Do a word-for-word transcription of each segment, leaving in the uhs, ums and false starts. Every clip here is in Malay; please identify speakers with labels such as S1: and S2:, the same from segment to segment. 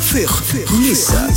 S1: Fiqh Nisa.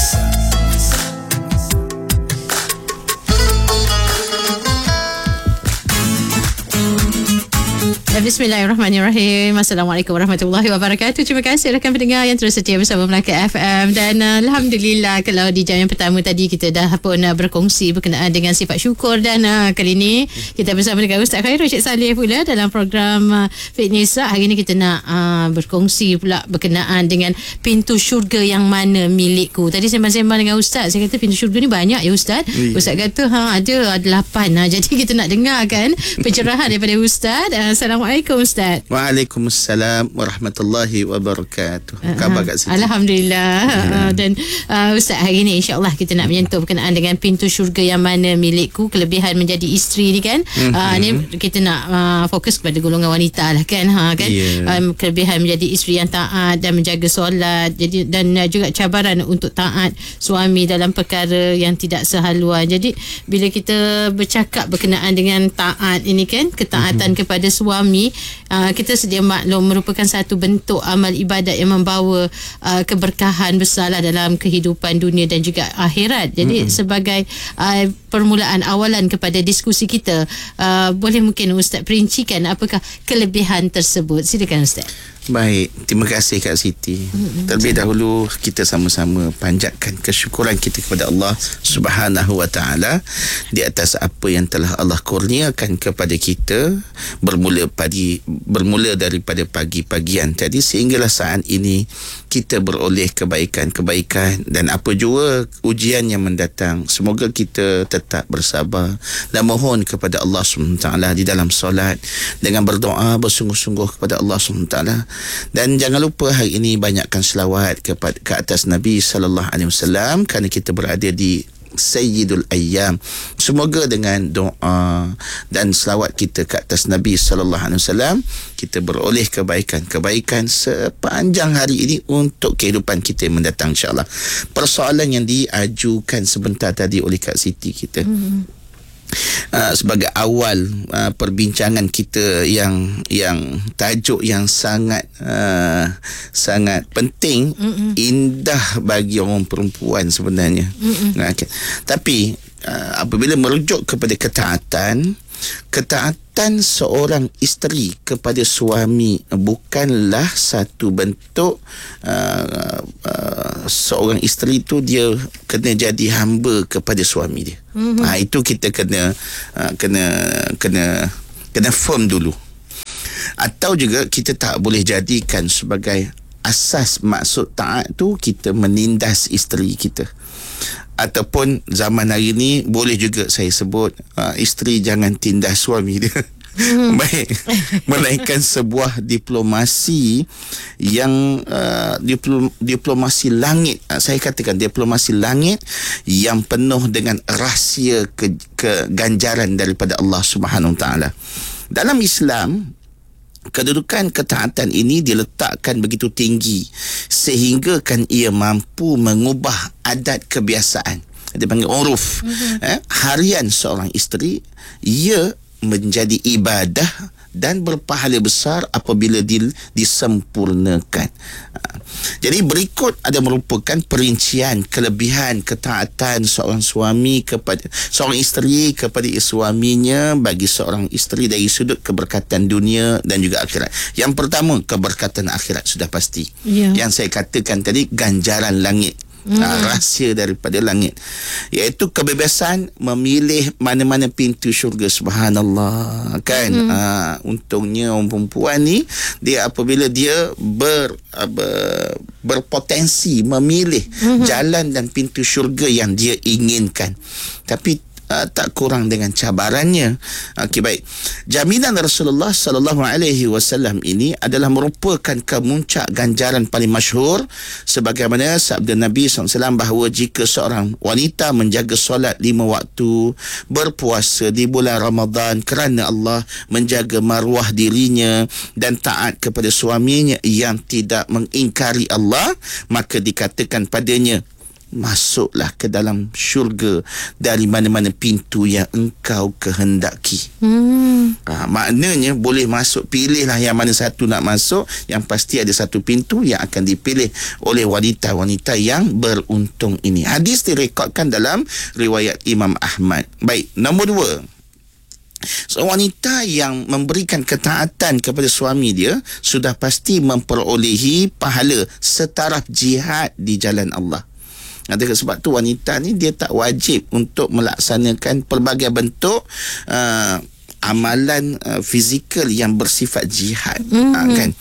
S2: Bismillahirrahmanirrahim. Assalamualaikum warahmatullahi wabarakatuh. Terima kasih rakan pendengar yang terus setia bersama Melaka F M. Dan uh, Alhamdulillah, kalau di jam yang pertama tadi kita dah pun uh, berkongsi berkenaan dengan sifat syukur. Dan uh, kali ini kita bersama dengan Ustaz Khairul Syed Saleh pula dalam program uh, Fiqh Nisa. Hari ini kita nak uh, berkongsi pula berkenaan dengan pintu syurga yang mana milikku. Tadi sembang-sembang dengan Ustaz, saya kata pintu syurga ni banyak ya Ustaz. Yeah. Ustaz kata ha, ada lapan. Ha. Jadi kita nak dengar kan pencerahan daripada Ustaz. Uh, Assalamualaikum Ustaz.
S3: Waalaikumsalam warahmatullahi wabarakatuh. Uh, Khabar kat sini?
S2: Alhamdulillah. Uh, dan uh, Ustaz, hari ni insya-Allah kita nak menyentuh berkenaan dengan pintu syurga yang mana milikku, kelebihan menjadi isteri ni kan. Mm-hmm. Uh, ni kita nak uh, fokus kepada golongan wanita lah kan. Ha kan. Yeah. Um, kelebihan menjadi isteri yang taat dan menjaga solat. Jadi dan uh, juga cabaran untuk taat suami dalam perkara yang tidak sehaluan. Jadi bila kita bercakap berkenaan dengan taat ini kan, ketaatan mm-hmm. kepada suami, uh, kita sedia maklum merupakan satu bentuk amal ibadat yang membawa uh, keberkahan besarlah dalam kehidupan dunia dan juga akhirat. Jadi mm-hmm. sebagai uh, permulaan awalan kepada diskusi kita, uh, boleh mungkin Ustaz perincikan apakah kelebihan tersebut? Silakan Ustaz.
S3: Baik, terima kasih Kak Siti. Mm-hmm. Terlebih dahulu kita sama-sama panjatkan kesyukuran kita kepada Allah Subhanahu wa taala di atas apa yang telah Allah kurniakan kepada kita bermula pagi bermula daripada pagi-pagian tadi sehinggalah saat ini kita beroleh kebaikan-kebaikan dan apa jua ujian yang mendatang. Semoga kita tetap bersabar dan mohon kepada Allah Subhanahu wa taala di dalam solat dengan berdoa bersungguh-sungguh kepada Allah Subhanahu wa taala. Dan jangan lupa hari ini banyakkan selawat kepada ke atas Nabi sallallahu alaihi wasallam kerana kita berada di Sayyidul Ayyam. Semoga dengan doa dan selawat kita ke atas Nabi sallallahu alaihi wasallam kita beroleh kebaikan-kebaikan sepanjang hari ini untuk kehidupan kita yang mendatang insya-Allah. Persoalan yang diajukan sebentar tadi oleh Kak Siti kita. Hmm. Uh, sebagai awal uh, perbincangan kita yang yang tajuk yang sangat uh, sangat penting, Mm-mm. indah bagi orang perempuan sebenarnya. Uh, okay. Tapi uh, apabila merujuk kepada ketaatan, ketaatan seorang isteri kepada suami bukanlah satu bentuk uh, uh, seorang isteri tu dia kena jadi hamba kepada suami dia. Mm-hmm. Ha, itu kita kena uh, kena kena kena firm dulu. Atau juga kita tak boleh jadikan sebagai asas maksud taat tu kita menindas isteri kita. Ataupun zaman hari ni boleh juga saya sebut uh, isteri jangan tindas suami dia. Hmm. Baik, melainkan sebuah diplomasi yang uh, diplom, diplomasi langit. Uh, saya katakan diplomasi langit yang penuh dengan rahsia ke, keganjaran daripada Allah Subhanahu Wa Taala. Dalam Islam, kedudukan ketaatan ini diletakkan begitu tinggi sehingga kan ia mampu mengubah adat kebiasaan. Dia panggil uruf. Mm-hmm. Eh, harian seorang isteri ia menjadi ibadah dan berpahala besar apabila di, disempurnakan. Jadi berikut ada merupakan perincian kelebihan ketaatan seorang suami kepada seorang isteri kepada suaminya bagi seorang isteri dari sudut keberkatan dunia dan juga akhirat. Yang pertama, keberkatan akhirat sudah pasti. Yeah. Yang saya katakan tadi, ganjaran langit. Hmm. Ha, rahsia daripada langit, iaitu kebebasan memilih mana-mana pintu syurga. Subhanallah kan. Hmm. Ha, untungnya orang perempuan ni dia apabila dia ber, ber berpotensi memilih hmm. jalan dan pintu syurga yang dia inginkan, tapi Uh, tak kurang dengan cabarannya. Okey, baik. Jaminan Rasulullah sallallahu alaihi wasallam ini adalah merupakan kemuncak ganjaran paling masyhur sebagaimana sabda Nabi sallallahu alaihi wasallam bahawa jika seorang wanita menjaga solat lima waktu, berpuasa di bulan Ramadan kerana Allah, menjaga maruah dirinya dan taat kepada suaminya yang tidak mengingkari Allah, maka dikatakan padanya masuklah ke dalam syurga dari mana-mana pintu yang engkau kehendaki. Hmm. Ha, maknanya boleh masuk, pilihlah yang mana satu nak masuk, yang pasti ada satu pintu yang akan dipilih oleh wanita-wanita yang beruntung ini. Hadis direkodkan dalam riwayat Imam Ahmad. Baik, nombor dua. Seorang wanita yang memberikan ketaatan kepada suami dia sudah pasti memperolehi pahala setaraf jihad di jalan Allah. Sebab tu wanita ni dia tak wajib untuk melaksanakan pelbagai bentuk uh, amalan uh, fizikal yang bersifat jihad. Mm-hmm. uh, kan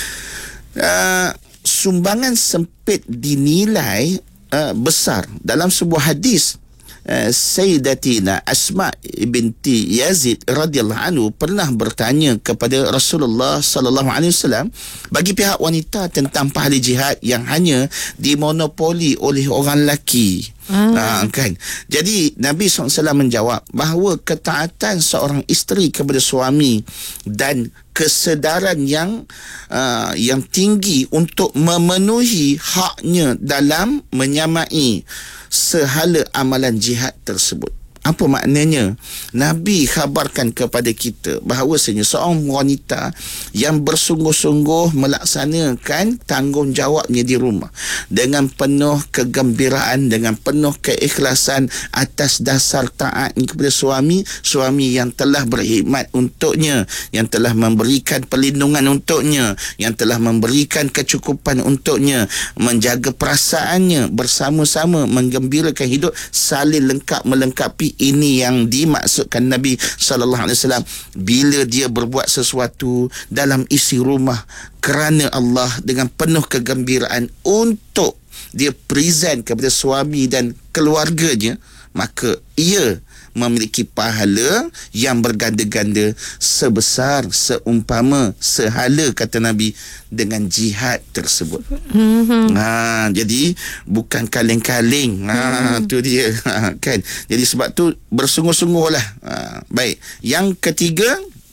S3: uh, sumbangan sempit dinilai uh, besar. Dalam sebuah hadis, Uh, Sayyidatina Asma binti Yazid radhiyallahu anhu pernah bertanya kepada Rasulullah sallallahu alaihi wasallam bagi pihak wanita tentang pahala jihad yang hanya dimonopoli oleh orang lelaki. Ah. Ha, kan? Jadi Nabi sallallahu alaihi wasallam menjawab bahawa ketaatan seorang isteri kepada suami dan kesedaran yang uh, yang tinggi untuk memenuhi haknya dalam menyamai sehala amalan jihad tersebut. Apa maknanya? Nabi khabarkan kepada kita bahawasanya seorang wanita yang bersungguh-sungguh melaksanakan tanggungjawabnya di rumah dengan penuh kegembiraan, dengan penuh keikhlasan atas dasar taatnya kepada suami, suami yang telah berkhidmat untuknya, yang telah memberikan perlindungan untuknya, yang telah memberikan kecukupan untuknya, menjaga perasaannya, bersama-sama menggembirakan hidup, saling lengkap melengkapi. Ini yang dimaksudkan Nabi sallallahu alaihi wasallam bila dia berbuat sesuatu dalam isi rumah kerana Allah dengan penuh kegembiraan untuk dia present kepada suami dan keluarganya, maka ia memiliki pahala yang berganda-ganda sebesar seumpama sehala, kata Nabi, dengan jihad tersebut. Mm-hmm. Ha, jadi bukan kaleng-kaleng. Ha, mm-hmm. tu dia. Ha, kan. Jadi sebab tu bersungguh-sungguhlah. Ha, baik. Yang ketiga,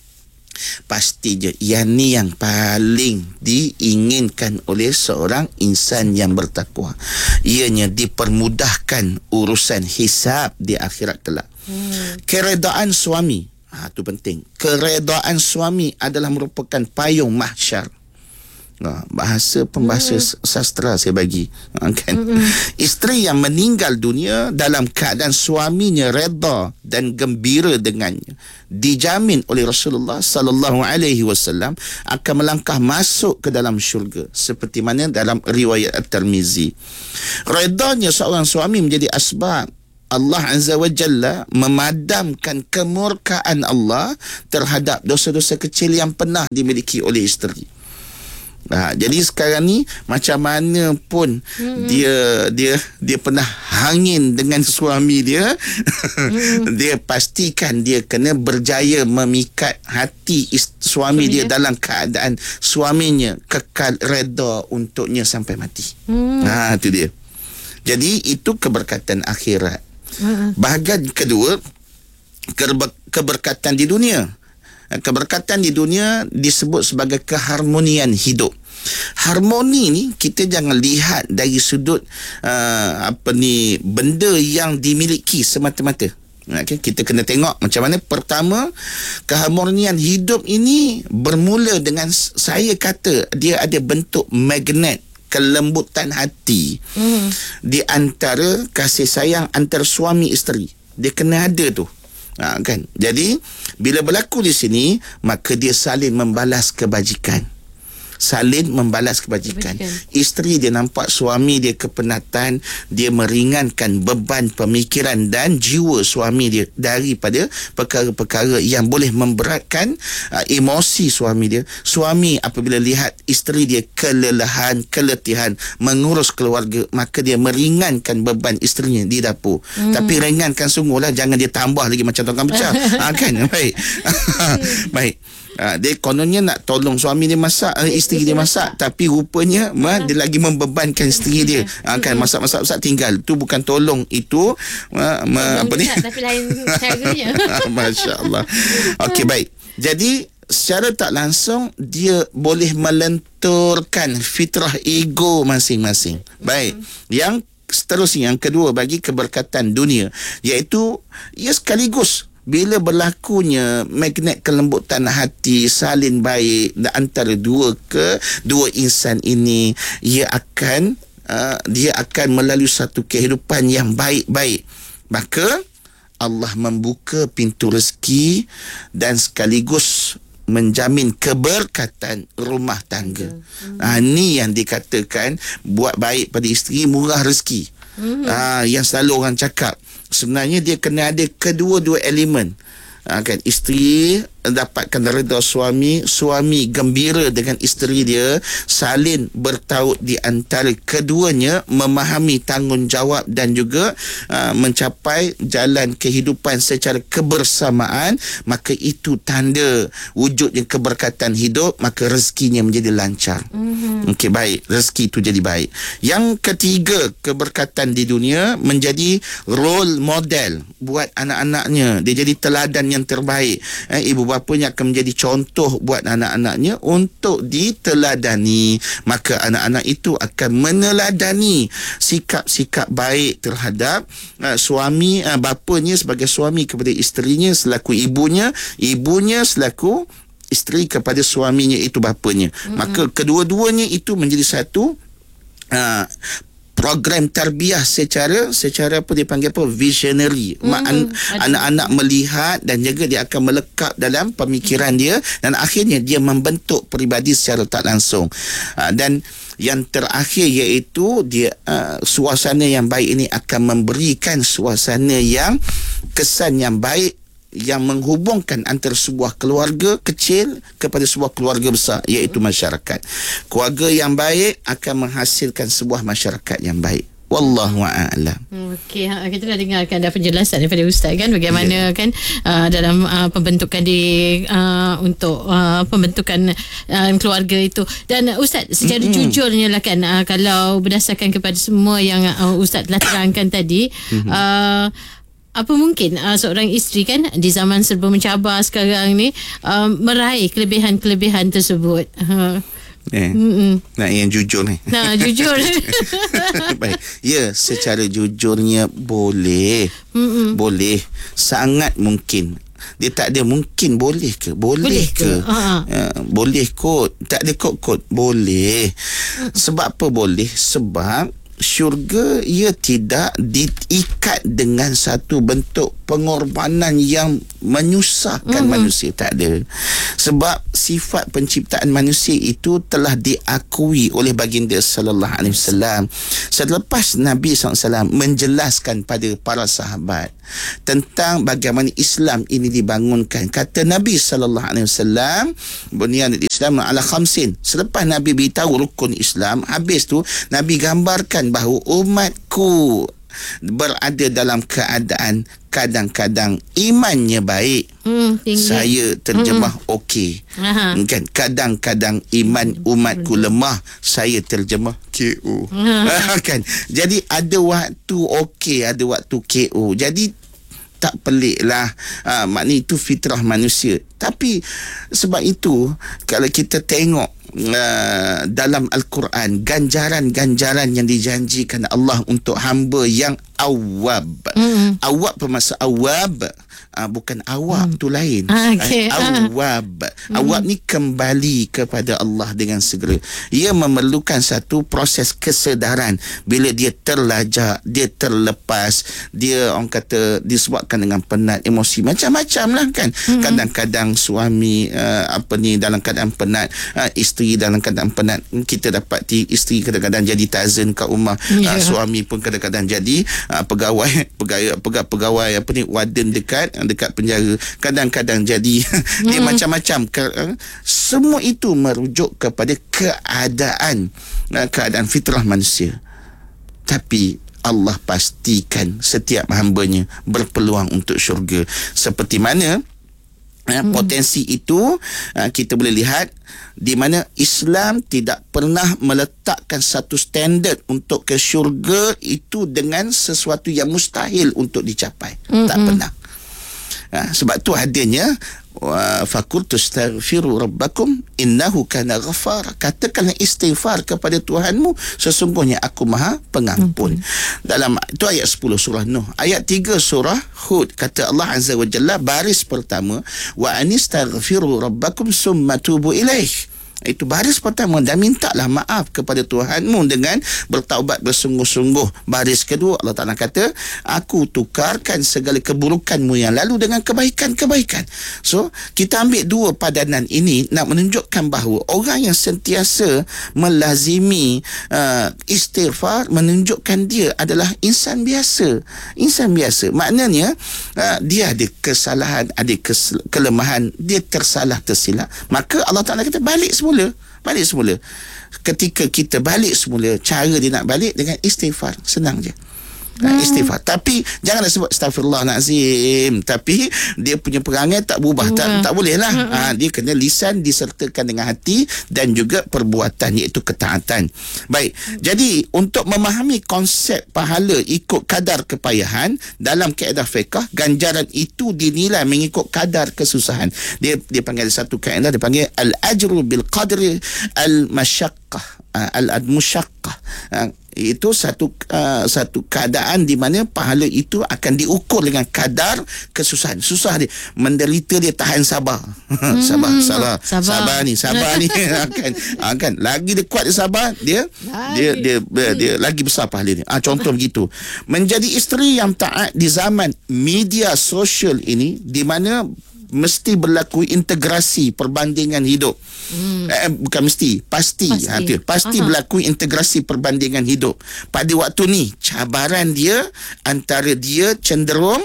S3: pasti je yang ni yang paling diinginkan oleh seorang insan yang bertakwa, ianya dipermudahkan urusan hisab di akhirat kelak. hmm. Keredaan suami, ha, tu penting. Keredaan suami adalah merupakan payung mahsyar. Ha, bahasa pembahasa hmm. sastra saya bagi, ha, kan? hmm. Isteri yang meninggal dunia dalam keadaan suaminya redha dan gembira dengannya, dijamin oleh Rasulullah sallallahu alaihi wasallam akan melangkah masuk ke dalam syurga, seperti mana dalam riwayat At-Tirmizi. Redanya seorang suami menjadi asbab Allah Azza wa Jalla memadamkan kemurkaan Allah terhadap dosa-dosa kecil yang pernah dimiliki oleh isteri. Ha, jadi sekarang ni macam mana pun hmm. dia dia dia pernah hangin dengan suami dia, hmm. dia pastikan dia kena berjaya memikat hati ist- suami dia dalam keadaan suaminya kekal redha untuknya sampai mati. Hmm. Ha, itu dia. Jadi itu keberkatan akhirat. Hmm. Bahagian kedua, keber- keberkatan di dunia. Keberkatan di dunia disebut sebagai keharmonian hidup. Harmoni ni kita jangan lihat dari sudut uh, apa ni benda yang dimiliki semata-mata. Okay, kita kena tengok macam mana. Pertama, keharmonian hidup ini bermula dengan, saya kata, dia ada bentuk magnet kelembutan hati mm. di antara kasih sayang antara suami isteri. Dia kena ada tu. Ha, kan? Jadi bila berlaku di sini, maka dia saling membalas kebajikan. Saling membalas kebajikan. kebajikan. Isteri dia nampak suami dia kepenatan, dia meringankan beban pemikiran dan jiwa suami dia daripada perkara-perkara yang boleh memberatkan uh, emosi suami dia. Suami apabila lihat isteri dia kelelahan, keletihan mengurus keluarga, maka dia meringankan beban isterinya di dapur. Hmm. Tapi ringankan sungguhlah, jangan dia tambah lagi macam tukang pecah. ha, kan? Baik. Baik. Ha, dia kononnya nak tolong suami dia masak, uh, isteri dia masak, tapi rupanya ma, dia lagi membebankan isteri dia. Ha, kan, masak-masak tinggal. Itu bukan tolong, itu ma, ma, apa ni? Tapi lain caranya. Masya-Allah. Okey, baik. Jadi secara tak langsung dia boleh melenturkan fitrah ego masing-masing. Baik. Yang seterusnya yang kedua bagi keberkatan dunia, iaitu ia sekaligus bila berlakunya magnet kelembutan hati salin baik antara dua ke dua insan ini, ia akan uh, dia akan melalui satu kehidupan yang baik-baik. Maka Allah membuka pintu rezeki dan sekaligus menjamin keberkatan rumah tangga. Hmm. Ha, ni yang dikatakan buat baik pada isteri, murah rezeki. Hmm. Ha, yang selalu orang cakap. Sebenarnya dia kena ada kedua-dua elemen. Ha, kan, isteri dapatkan redha suami, suami gembira dengan isteri dia, salin bertaut di antara keduanya, memahami tanggungjawab dan juga uh, mencapai jalan kehidupan secara kebersamaan, maka itu tanda wujudnya keberkatan hidup, maka rezekinya menjadi lancar. Mm-hmm. Okey, baik, rezeki itu jadi baik. Yang ketiga, keberkatan di dunia menjadi role model buat anak-anaknya, dia jadi teladan yang terbaik. Eh, ibu bapanya akan menjadi contoh buat anak-anaknya untuk diteladani, maka anak-anak itu akan meneladani sikap-sikap baik terhadap uh, suami, uh, bapanya sebagai suami kepada isterinya, selaku ibunya, ibunya selaku isteri kepada suaminya, itu bapanya. Mm-hmm. Maka kedua-duanya itu menjadi satu uh, program tarbiyah secara secara apa dia panggil apa visionary. Mm-hmm. Mak, anak-anak melihat dan juga dia akan melekat dalam pemikiran mm-hmm. dia, dan akhirnya dia membentuk peribadi secara tak langsung. Uh, dan yang terakhir iaitu dia uh, suasana yang baik ini akan memberikan suasana yang kesan yang baik yang menghubungkan antara sebuah keluarga kecil kepada sebuah keluarga besar, iaitu masyarakat. Keluarga yang baik akan menghasilkan sebuah masyarakat yang baik. Wallahu a'lam.
S2: Okey, ha, kita dah dengarkan dah penjelasan daripada Ustaz kan, bagaimana yeah. kan uh, dalam uh, pembentukan di uh, untuk uh, pembentukan uh, keluarga itu. Dan uh, Ustaz, secara mm-hmm. jujurnya lah kan, uh, kalau berdasarkan kepada semua yang uh, Ustaz telah terangkan tadi, mm-hmm. uh, apa mungkin uh, seorang isteri kan di zaman serba mencabar sekarang ni uh, meraih kelebihan-kelebihan tersebut? Uh,
S3: eh, nak yang jujur ni.
S2: Nah, jujur.
S3: Baik. Ya, secara jujurnya boleh. Mm-mm. Boleh. Sangat mungkin. Dia tak ada mungkin boleh ke? Boleh, boleh ke? ke? Uh-huh. Uh, boleh kot. Tak ada kot-kot. Boleh. Uh-huh. Sebab apa boleh? Sebab syurga ia tidak diikat dengan satu bentuk pengorbanan yang menyusahkan mm-hmm. manusia. Tak ada. Sebab sifat penciptaan manusia itu telah diakui oleh baginda sallallahu alaihi wasallam. Selepas Nabi sallallahu alaihi wasallam menjelaskan pada para sahabat tentang bagaimana Islam ini dibangunkan, kata Nabi sallallahu alaihi wasallam, bunyanul Islam ala khamsin. Selepas Nabi beritahu rukun Islam, habis tu Nabi gambarkan bahawa umatku berada dalam keadaan kadang-kadang imannya baik, hmm, saya terjemah hmm. okey. Kan, kadang-kadang iman umatku lemah, saya terjemah K O. Kan, jadi ada waktu okey, ada waktu K O. Jadi tak pelik lah. Ha, maknanya itu fitrah manusia. Tapi sebab itu kalau kita tengok Uh, dalam Al-Quran, ganjaran-ganjaran yang dijanjikan Allah untuk hamba yang awab. Mm. Awab bermaksud awab, uh, bukan awab mm. tu lain. Ah, okay. uh, awab. Mm. Awab ni kembali kepada Allah dengan segera. Ia memerlukan satu proses kesedaran. Bila dia terlajak, dia terlepas, dia orang kata disebabkan dengan penat, emosi, macam-macam lah kan. Mm. Kadang-kadang suami uh, apa ni dalam keadaan penat, uh, isteri dalam keadaan penat. Kita dapati isteri kadang-kadang jadi tazan kat rumah, yeah. uh, suami pun kadang-kadang jadi uh, pegawai pegawai pegawai, pegawai apa ni warden dekat dekat penjara, kadang-kadang jadi dia hmm. macam-macam. Semua itu merujuk kepada keadaan uh, keadaan fitrah manusia. Tapi Allah pastikan setiap hamba-Nya berpeluang untuk syurga. Seperti mana Hmm. potensi itu uh, kita boleh lihat di mana Islam tidak pernah meletakkan satu standard untuk ke syurga itu dengan sesuatu yang mustahil untuk dicapai. Hmm. Tak pernah. Uh, sebab tu adanya wa faqultu astaghfiru rabbakum innahu kana ghafara. Katakanlah istighfar kepada Tuhanmu, sesungguhnya aku Maha Pengampun. Hmm. Dalam itu ayat sepuluh surah Nuh. Ayat tiga surah Hud, kata Allah Azza wa Jalla, baris pertama, wa anistaghfiru rabbakum summa tubu ilaih. Itu baris pertama, dan mintalah maaf kepada Tuhanmu dengan bertaubat bersungguh-sungguh. Baris kedua, Allah Ta'ala kata, aku tukarkan segala keburukanmu yang lalu dengan kebaikan-kebaikan. So, kita ambil dua padanan ini nak menunjukkan bahawa orang yang sentiasa melazimi uh, istighfar menunjukkan dia adalah insan biasa. Insan biasa. Maknanya, uh, dia ada kesalahan, ada kes- kelemahan, dia tersalah, tersilap. Maka Allah Ta'ala kata, balik semula. Semula, balik semula. Ketika kita balik semula, cara dia nak balik dengan istighfar. Senang je. Hmm. Istighfar. Tapi janganlah sebut astaghfirullahalazim, tapi dia punya perangai tak berubah. Hmm. Tak, tak boleh lah. Hmm. Ha, dia kena lisan disertakan dengan hati dan juga perbuatan, iaitu ketaatan. Baik. Hmm. Jadi untuk memahami konsep pahala ikut kadar kepayahan, dalam kaedah fiqh, ganjaran itu dinilai mengikut kadar kesusahan. Dia dia panggil satu kaedah, dia panggil al-ajru bil qadri al-masyaqqah, al-musyaqqah. Itu satu uh, satu keadaan di mana pahala itu akan diukur dengan kadar kesusahan. Susah dia, menderita dia tahan sabar. Hmm, sabar, sabar, sabar, sabar ni, sabar ni akan akan lagi dia kuat dia sabar, dia dia dia, dia, dia lagi besar pahala dia. Ah, contoh begitu. Menjadi isteri yang taat di zaman media sosial ini, di mana mesti berlaku integrasi perbandingan hidup. Hmm. Eh, bukan mesti, pasti. Pasti, ha, tu, pasti berlaku integrasi perbandingan hidup. Pada waktu ni, cabaran dia antara dia cenderung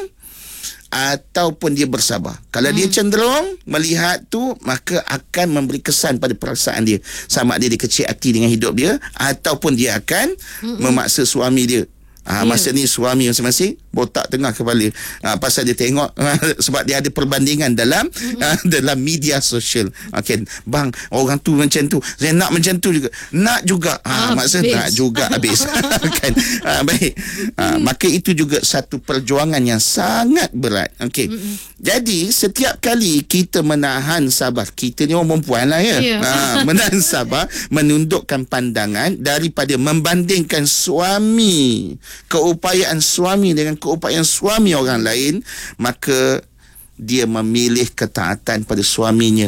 S3: ataupun dia bersabar. Kalau hmm. dia cenderung melihat tu, maka akan memberi kesan pada perasaan dia. Sama ada dia kecil hati dengan hidup dia, ataupun dia akan hmm. memaksa suami dia. Ha, masa ni suami masing-masing botak tengah kepala, ha, pasal dia tengok, ha, sebab dia ada perbandingan dalam mm-hmm. ha, dalam media sosial. Okay, bang, orang tu macam tu, saya nak macam tu juga, nak juga, ha, maksud nak juga habis. Kan? Ha, baik, ha, maka itu juga satu perjuangan yang sangat berat. Okay. Mm-hmm. Jadi setiap kali kita menahan sabar, kita ni orang perempuan lah ya, yeah. ha, menahan sabar, menundukkan pandangan daripada membandingkan suami, keupayaan suami dengan keupayaan suami orang lain, maka dia memilih ketaatan pada suaminya.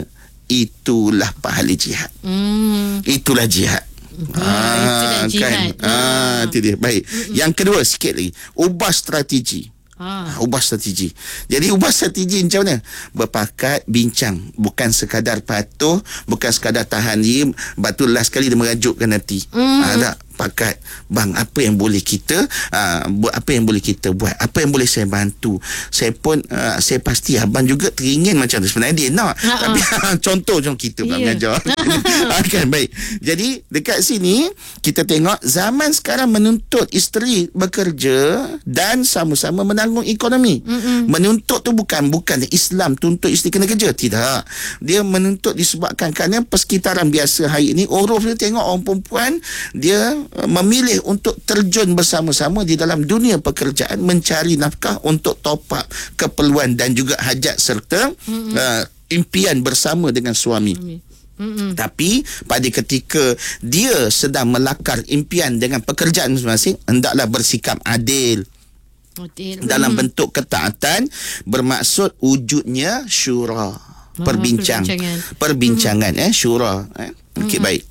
S3: Itulah pahala jihad. Hmm. Itulah jihad. Hmm. Ah, itulah jihad. Kan? Ah, itu dia. Baik. Hmm. Yang kedua sikit lagi, ubah strategi. Ah. Ubah strategi. Jadi ubah strategi macam mana? Berpakat, bincang, bukan sekadar patuh, bukan sekadar tahan diri. Betul lah sekali dia merajukkan hati. Mm. Ha, tak? Pakat, bang, apa yang boleh kita uh, buat, apa yang boleh kita buat, apa yang boleh saya bantu. Saya pun uh, saya pasti abang juga teringin macam tu. Sebenarnya dia nak, uh-uh. tapi contoh macam kita pula yeah. mengajar. Kan, baik. Jadi dekat sini kita tengok zaman sekarang menuntut isteri bekerja dan sama-sama menanggung ekonomi. Mm-mm. Menuntut tu bukan bukan Islam tuntut isteri kena kerja, tidak. Dia menuntut disebabkan kerana persekitaran biasa hari ini, uruf dia tengok orang perempuan dia memilih untuk terjun bersama-sama di dalam dunia pekerjaan, mencari nafkah untuk top up keperluan dan juga hajat serta mm-hmm. uh, impian bersama dengan suami. Mm-hmm. Tapi pada ketika dia sedang melakar impian dengan pekerjaan masing-masing, hendaklah bersikap adil. Adil. Dalam mm. bentuk ketaatan, bermaksud wujudnya syura, oh, perbincang, perbincangan, perbincangan mm-hmm. eh syura. Eh? Okey, mm-hmm. baik.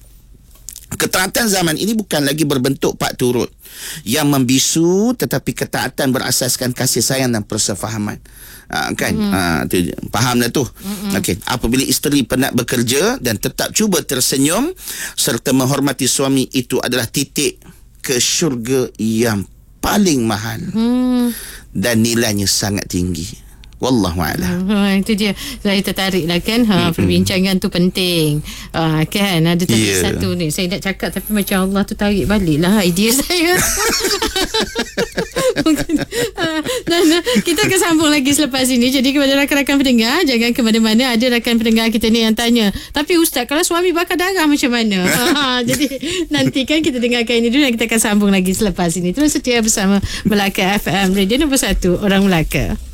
S3: Ketaatan zaman ini bukan lagi berbentuk pak turut yang membisu, tetapi ketaatan berasaskan kasih sayang dan persefahaman. Ha, kan? Mm. Ha, tu, faham dah tu. Mm-mm. Okey, apabila isteri penat bekerja dan tetap cuba tersenyum serta menghormati suami, itu adalah titik ke syurga yang paling mahal. Mm. Dan nilainya sangat tinggi. Wallahualam.
S2: Ha, itu dia. Saya tertariklah kan. Ha, mm-hmm. Perbincangan tu penting. Ha, kan ada tadi yeah. satu ni saya nak cakap, tapi macam Allah tu tarik baliklah idea saya. Mungkin, ha, nah, nah, kita akan sambung lagi selepas ini. Jadi kepada rakan-rakan pendengar, jangan ke mana-mana. Ada rakan pendengar kita ni yang tanya, tapi Ustaz, kalau suami bakar darah macam mana? Ha, jadi nantikan kita dengarkan ini dulu dan kita akan sambung lagi selepas ini. Terus setia bersama Melaka F M, Radio nombor satu Orang Melaka.